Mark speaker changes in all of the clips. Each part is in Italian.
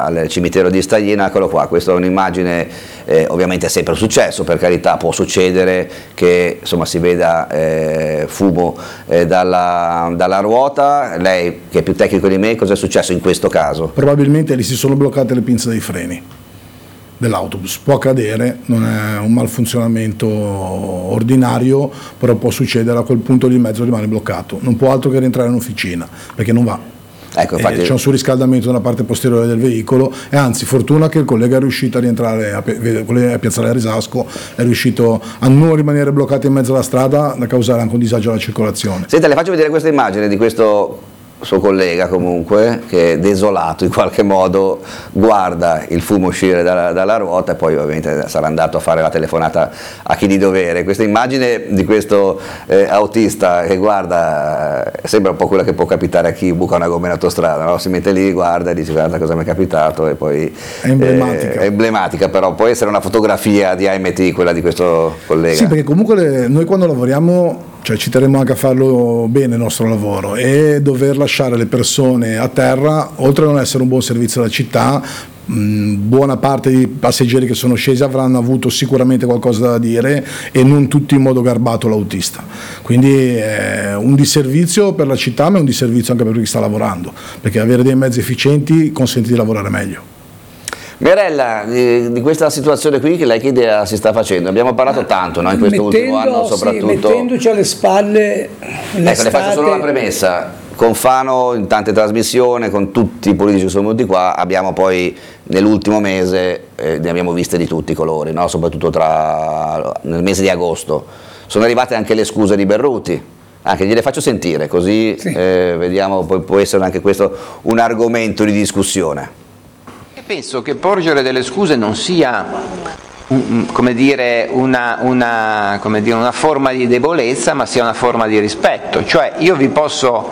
Speaker 1: al cimitero di Staglina. Eccolo qua, questa è un'immagine, ovviamente è sempre successo, per carità, può succedere che insomma si veda fumo dalla ruota. Lei che è più tecnico di me, cosa è successo in questo caso?
Speaker 2: Probabilmente lì si sono bloccate le pinze dei freni dell'autobus, può accadere, non è un malfunzionamento ordinario, però può succedere, a quel punto lì il mezzo rimane bloccato, non può altro che rientrare in officina perché non va.
Speaker 1: Ecco, infatti,
Speaker 2: c'è un surriscaldamento nella parte posteriore del veicolo, e anzi fortuna che il collega è riuscito a rientrare a Piazzale Risasco, è riuscito a non rimanere bloccato in mezzo alla strada da causare anche un disagio alla circolazione.
Speaker 1: Senta, le faccio vedere questa immagine di questo suo collega, comunque, che desolato in qualche modo guarda il fumo uscire dalla ruota, e poi ovviamente sarà andato a fare la telefonata a chi di dovere. Questa immagine di questo autista che guarda sembra un po' quella che può capitare a chi buca una gomma in autostrada, no? Si mette lì, guarda e dice guarda cosa mi è capitato, e poi
Speaker 2: è emblematica.
Speaker 1: Però può essere una fotografia di AMT quella di questo collega.
Speaker 2: Sì, perché comunque noi quando lavoriamo, cioè, ci terremo anche a farlo bene il nostro lavoro, e dover lasciare le persone a terra, oltre a non essere un buon servizio alla città, buona parte dei passeggeri che sono scesi avranno avuto sicuramente qualcosa da dire, e non tutti in modo garbato l'autista. Quindi è un disservizio per la città, ma è un disservizio anche per chi sta lavorando, perché avere dei mezzi efficienti consente di lavorare meglio.
Speaker 1: Mirella, di questa situazione qui, che lei che idea si sta facendo? Abbiamo parlato tanto, no, in questo ultimo anno soprattutto.
Speaker 3: Sì, mettendoci alle spalle
Speaker 1: ecco, le faccio solo una premessa. Con Fano in tante trasmissioni, con tutti i politici che sono venuti qua, abbiamo poi nell'ultimo mese, ne abbiamo viste di tutti i colori, no? Soprattutto nel mese di agosto. Sono arrivate anche le scuse di Berruti. Anche gliele faccio sentire, così sì. Vediamo, poi può essere anche questo un argomento di discussione.
Speaker 4: Penso che porgere delle scuse non sia come dire, una forma di debolezza, ma sia una forma di rispetto. Cioè io vi posso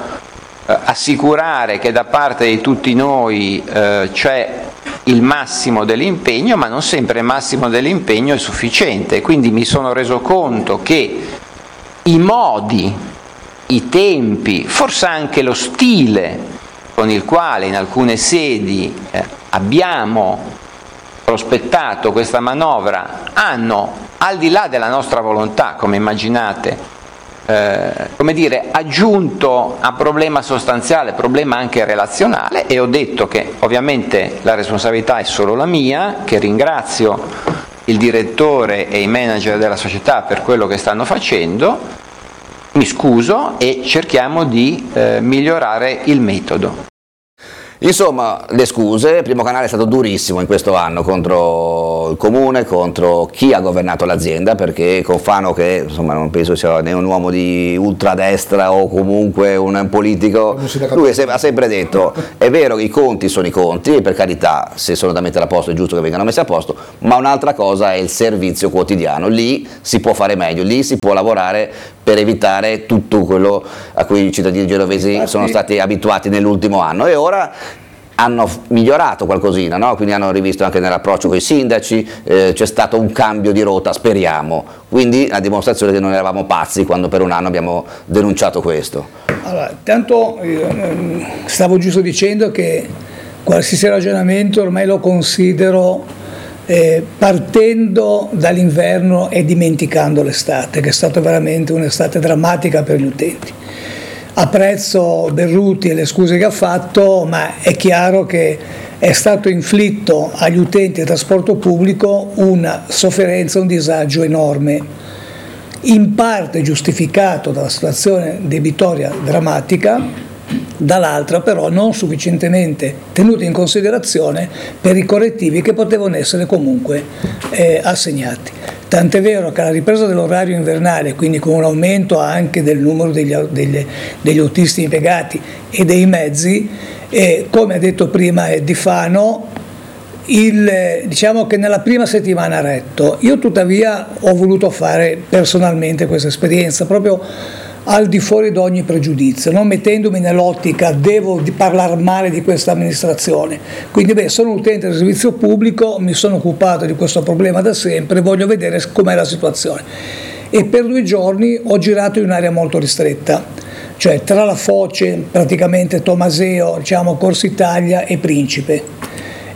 Speaker 4: assicurare che da parte di tutti noi c'è il massimo dell'impegno, ma non sempre il massimo dell'impegno è sufficiente. Quindi mi sono reso conto che i modi, i tempi, forse anche lo stile con il quale in alcune sedi abbiamo prospettato questa manovra hanno, al di là della nostra volontà, come immaginate, come dire, aggiunto a problema sostanziale, problema anche relazionale, e ho detto che ovviamente la responsabilità è solo la mia, che ringrazio il direttore e i manager della società per quello che stanno facendo, mi scuso e cerchiamo di migliorare il metodo.
Speaker 1: Insomma, le scuse. Il Primo Canale è stato durissimo in questo anno contro il comune, contro chi ha governato l'azienda, perché con Fano, che insomma non penso sia né un uomo di ultradestra o comunque un politico, lui ha sempre detto è vero che i conti sono i conti, e per carità, se sono da mettere a posto è giusto che vengano messi a posto, ma un'altra cosa è il servizio quotidiano. Lì si può fare meglio, lì si può lavorare per evitare tutto quello a cui i cittadini genovesi sono stati abituati nell'ultimo anno, e ora hanno migliorato qualcosina, no? Quindi hanno rivisto anche nell'approccio con i sindaci, c'è stato un cambio di rotta, speriamo, quindi la dimostrazione che non eravamo pazzi quando per un anno abbiamo denunciato questo.
Speaker 3: Allora, tanto stavo giusto dicendo che qualsiasi ragionamento ormai lo considero partendo dall'inverno e dimenticando l'estate, che è stata veramente un'estate drammatica per gli utenti. Apprezzo Berruti e le scuse che ha fatto, ma è chiaro che è stato inflitto agli utenti del trasporto pubblico una sofferenza, un disagio enorme, in parte giustificato dalla situazione debitoria drammatica, dall'altra però non sufficientemente tenuto in considerazione per i correttivi che potevano essere comunque assegnati. Tant'è vero che alla ripresa dell'orario invernale, quindi con un aumento anche del numero degli autisti impiegati e dei mezzi, come ha detto prima Di Fano, diciamo che nella prima settimana ha retto. Io tuttavia ho voluto fare personalmente questa esperienza proprio al di fuori di ogni pregiudizio, non mettendomi nell'ottica devo parlare male di questa amministrazione. Quindi sono utente del servizio pubblico, mi sono occupato di questo problema da sempre, voglio vedere com'è la situazione. E per 2 giorni ho girato in un'area molto ristretta, cioè tra la Foce, praticamente Tomaseo, diciamo Corsa Italia e Principe.